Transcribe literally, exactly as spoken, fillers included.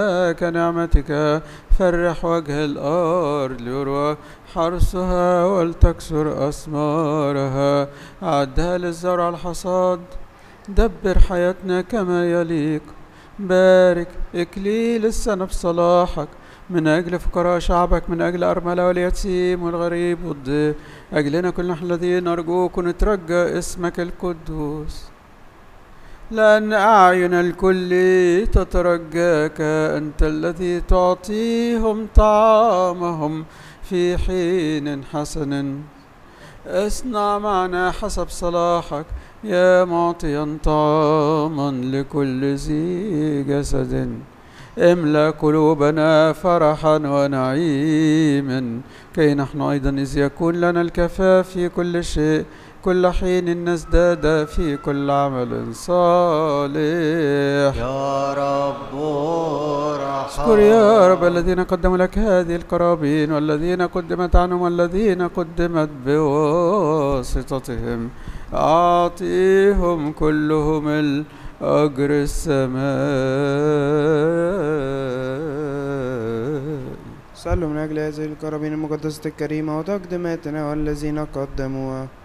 كنعمتك فرح وجه الأرض ليروى حرثها ولتكسر أثمارها. عدها للزرع الحصاد، دبر حياتنا كما يليق. بارك إكليل السنة بصلاحك من أجل فقراء شعبك، من أجل أرملة واليتيم والغريب والضيف، أجلنا كل نحن الذين نرجوك ونترجى اسمك القدوس. لأن أعين الكل تترجاك، أنت الذي تعطيهم طعامهم في حين حسن. اصنع معنا حسب صلاحك يا معطيا طعاما لكل ذي جسد. املأ قلوبنا فرحا ونعيما، كي نحن أيضا إذ يكون لنا الكفاف في كل شيء كل حين نزداد في كل عمل صالح. يا رب ارحم. اشكر يا رب الذين قدموا لك هذه القرابين، والذين قدمت عنهم، والذين قدمت بواسطتهم. أعطيهم كلهم الأجر السماء. صلوا من أجل هذه القرابين المقدسة الكريمة وتقدماتنا والذين قدموها.